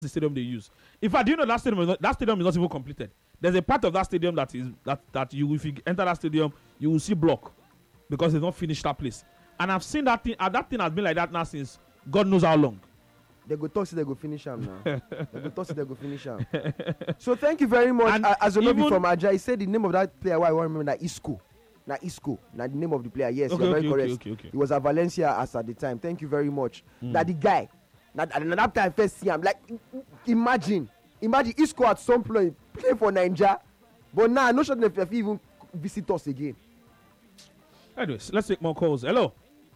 the stadium they use. In fact, do you know that stadium is not even completed? There's a part of that stadium that you, if you enter that stadium, you will see block because they've not finished that place. And I've seen that thing. That thing has been like that now since God knows how long. They go talk, they go finish them now. they go finish them. So thank you very much. And as you know from Ajay, he said the name of that player. Why I want to remember that Isco. Now the name of the player. Yes, you're very correct. Okay. He was at Valencia as at the time. Thank you very much. That the guy. That time I first see him, like imagine Isco at some point play for Nigeria, but now I'm not sure if he even visit us again. Anyways, let's take more calls. Hello.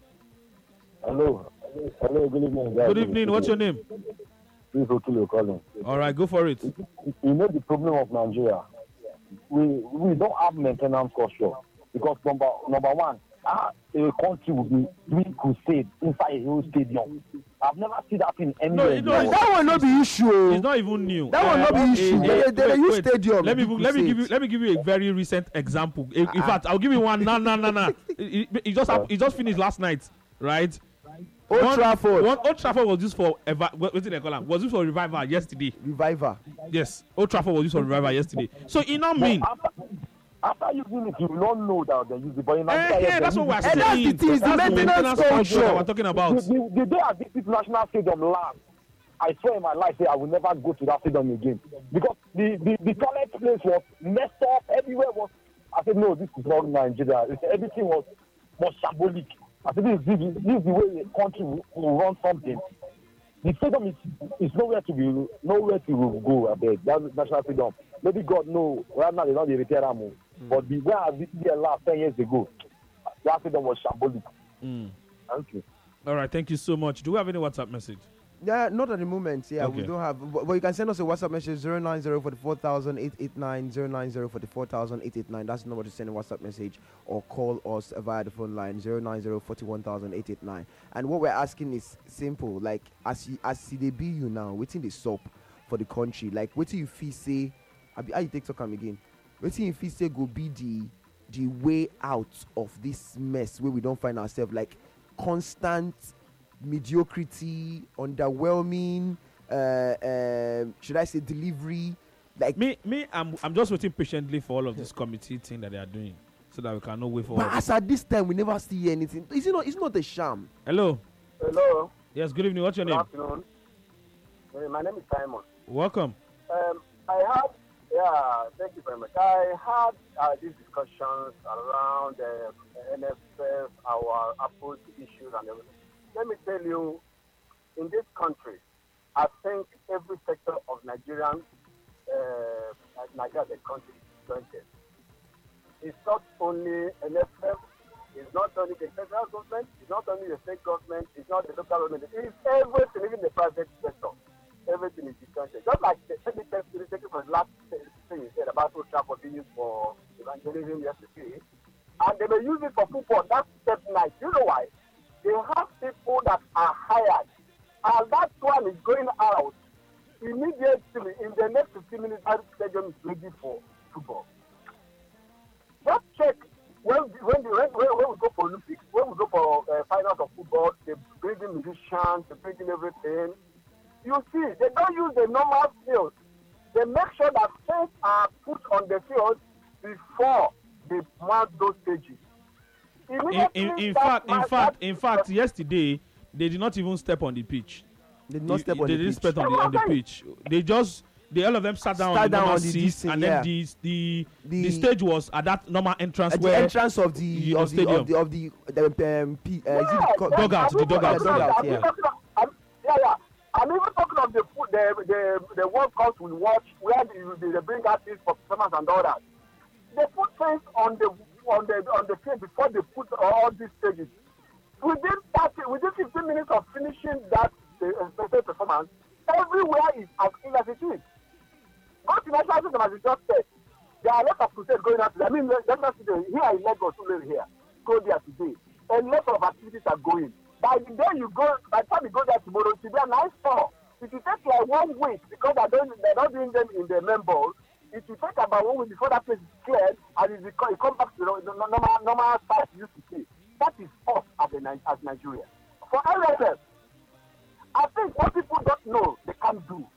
Hello, good evening, guys. Good evening. What's your name? Please Okilo calling. All right, go for it. You know the problem of Nigeria. We don't have maintenance culture because number one, a country will be doing crusade inside a whole stadium. I've never seen that in anywhere. No, that will not be issue. It's not even new. That will not be issue. They use stadium. Let me give you a very recent example. In fact, I'll give you one. No. It just finished last night, right? Old Trafford. Old Trafford was used for what did they call it? Was used for revival yesterday. Revival. Yes, Old Trafford was used for revival yesterday. So it not mean. After using it, you will not know that they use it. But that's what we're saying. And that's the thing. It's the maintenance culture we're talking about. The day I visit National Stadium last, I swear in my life I will never go to that stadium again because the toilet place was messed up. Everywhere was. I said no, this is not Nigeria. Everything was shambolic. I said this is the way a country will run something. The stadium is nowhere to go. I beg. That's National Stadium. Maybe God know right now they don't repair them. But the way I visited there last 10 years ago, that stadium was shambolic. Thank you. All right, thank you so much. Do we have any WhatsApp message? Yeah, not at the moment. Yeah, okay. We don't have. But you can send us a WhatsApp message 090440889 090440889. That's the number to send a WhatsApp message or call us via the phone line 090410889. And what we're asking is simple. Like as they be you now, waiting the soap for the country. Like waiting you feel say, how you take Tokam again? Waiting you feel say go be the way out of this mess where we don't find ourselves, like constant mediocrity, underwhelming, should I say delivery? Like I'm just waiting patiently for all of this committee thing that they are doing, so that we can know way forward. But as at this time, we never see anything. It's not a sham. Hello. Hello. Yes. Good evening. What's your name? Good afternoon. My name is Simon. Welcome. Thank you very much. I had these discussions around NFF, our approach issues and everything. Let me tell you, in this country, I think every sector of Nigeria, the country is jointed. It's not only NFF, it's not only the federal government, it's not only the state government, it's not the local government, it's everything, even the private sector. Everything is disjointed. Just like the for the last thing you said about Old Trafford being used for evangelism yesterday, and they may use it for football. That's step 9. You know why? They have people that are hired, and that one is going out immediately in the next 15 minutes. That stadium is ready for football. Just check when we go for Olympics, when we go for finals of football, they bring in musicians, they bring in everything. You see, they don't use the normal field. They make sure that things are put on the field before they mount those stages. In fact, yesterday they did not even step on the pitch. They did not step on the pitch. They didn't step on the pitch. All of them sat down on the seats, and then the stage was at that normal entrance at the entrance of the stadium. dugout. Yeah. I'm even talking of the World Cup we watch where they bring artists, performers and all that. They put things on the field before they put all these stages. Within 15 minutes of finishing that special performance, everywhere is as clean as it is. Go to National Stadium, as you just said, there are a lot of crusades going on. I mean, here in Lagos, here, go there today. A lot of activities are going. By the time you go there tomorrow, it will be a nice store. It will take like 1 week because they're not doing them in the main bowl. It will take about 1 week before that place is cleared and it comes back to the normal size you used to see. That is us as Nigeria. For LFF, I think what people don't know they can't do.